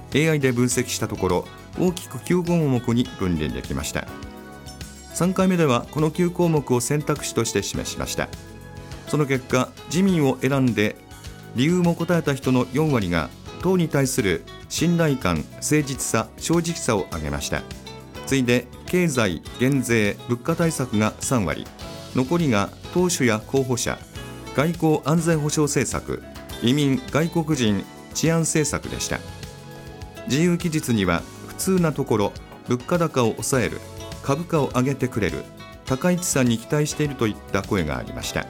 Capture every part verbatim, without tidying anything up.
エーアイ で分析したところ、大きくきゅう項目に分類できました。さんかいめではこのきゅう項目を選択肢として示しました。その結果、自民を選んで理由も答えた人のよんわりが党に対する信頼感、誠実さ、正直さを挙げました。次いで経済、減税、物価対策がさんわり、残りが党首や候補者、外交安全保障政策、移民・外国人、治安政策でした。自由記述には、普通なところ物価高を抑える、株価を上げてくれる、高市さんに期待しているといった声がありました。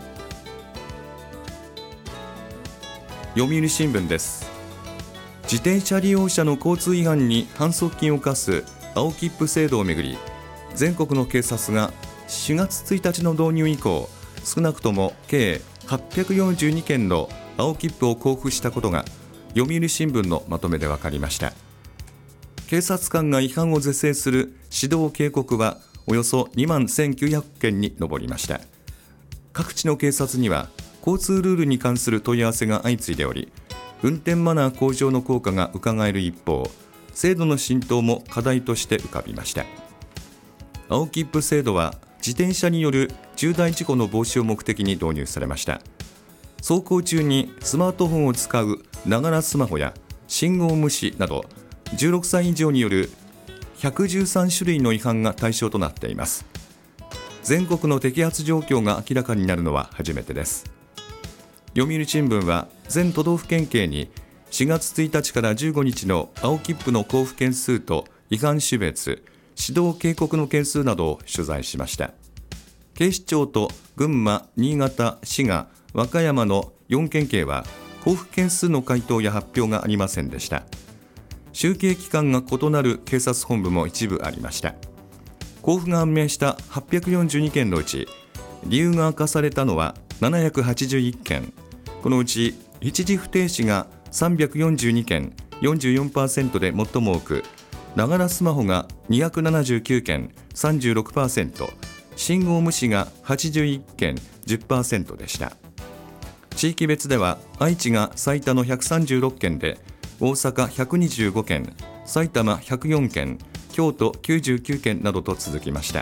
読売新聞です。自転車利用者の交通違反に反則金を課す青切符制度をめぐり、全国の警察がしがつついたちの導入以降、少なくとも計はっぴゃくよんじゅうにけんの青切符を交付したことが読売新聞のまとめで分かりました。警察官が違反を是正する指導警告はおよそにまんせんきゅうひゃくけんに上りました。各地の警察には交通ルールに関する問い合わせが相次いでおり、運転マナー向上の効果がうかがえる一方、制度の浸透も課題として浮かびました。青切符制度は自転車による重大事故の防止を目的に導入されました。走行中にスマートフォンを使うながらスマホや信号無視などじゅうろくさい以上によるひゃくじゅうさんしゅるいの違反が対象となっています。全国の摘発状況が明らかになるのは初めてです。読売新聞は全都道府県警にしがつついたちからじゅうごにちの青切符の交付件数と違反種別、指導警告の件数などを取材しました。警視庁と群馬、新潟、滋賀、和歌山のよんけんけいは交付件数の回答や発表がありませんでした。集計期間が異なる警察本部も一部ありました。交付が判明したはっぴゃくよんじゅうにけんのうち、理由が明かされたのはななひゃくはちじゅういっけん、このうち一時不停止がさんびゃくよんじゅうにけん、よんじゅうよんパーセント で最も多く、ながらスマホがにひゃくななじゅうきゅうけん、さんじゅうろくパーセント、信号無視がはちじゅういっけん、じゅっパーセント でした。地域別では愛知が最多のひゃくさんじゅうろっけんで、大阪ひゃくにじゅうごけん、埼玉ひゃくよんけん、京都きゅうじゅうきゅうけんなどと続きました。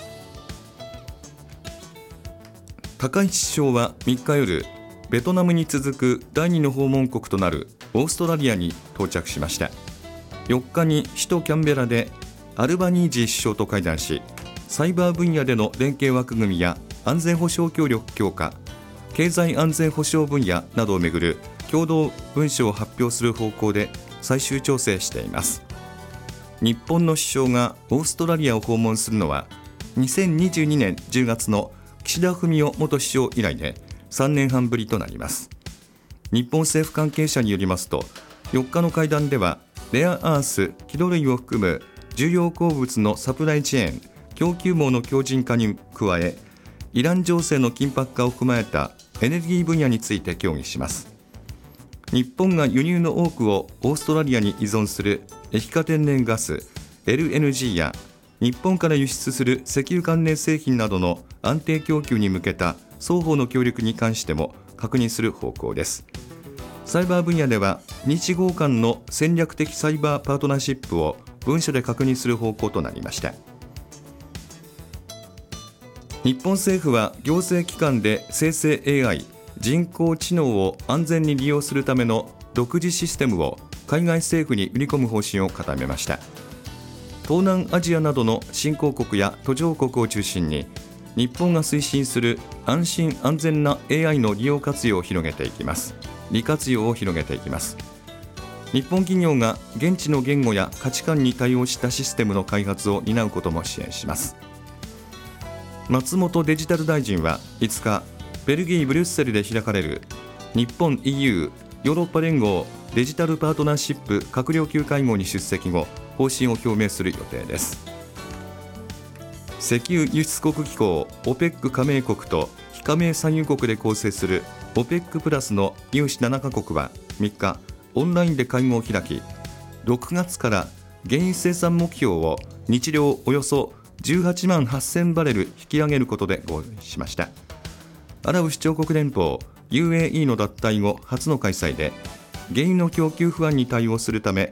高市首相はみっか夜、ベトナムに続くだいにの訪問国となるオーストラリアに到着しました。よっかに首都キャンベラでアルバニージー首相と会談し、サイバー分野での連携枠組みや安全保障協力強化、経済安全保障分野などをめぐる共同文書を発表する方向で最終調整しています。日本の首相がオーストラリアを訪問するのはにせんにじゅうにねんじゅうがつの岸田文雄元首相以来でさんねんはんぶりとなります。日本政府関係者によりますと、よっかの会談ではレアアース、キロ類を含む重要鉱物のサプライチェーン、供給網の強靭化に加え、イラン情勢の緊迫化を踏まえたエネルギー分野について協議します。日本が輸入の多くをオーストラリアに依存する液化天然ガス エルエヌジー や日本から輸出する石油関連製品などの安定供給に向けた双方の協力に関しても確認する方向です。サイバー分野では日豪間の戦略的サイバーパートナーシップを文書で確認する方向となりました。日本政府は行政機関で生成 エーアイ、人工知能を安全に利用するための独自システムを海外政府に売り込む方針を固めました。東南アジアなどの新興国や途上国を中心に、日本が推進する安心安全な エーアイ の利用活用を広げていきます。利活用を広げていきます。日本企業が現地の言語や価値観に対応したシステムの開発を担うことも支援します。松本デジタル大臣はいつか、ベルギー・ブリュッセルで開かれる日本 イーユー ヨーロッパ連合デジタルパートナーシップ閣僚級会合に出席後、方針を表明する予定です。石油輸出国機構 オペック 加盟国と非加盟産油国で構成する オペック プラスの有志ななかこくはみっか、オンラインで会合を開き、ろくがつから原油生産目標を日量およそじゅうはちまんはっせんバレル引き上げることで合意しました。アラブ首長国連邦 ユーエーイー の脱退後初の開催で、原油の供給不安に対応するため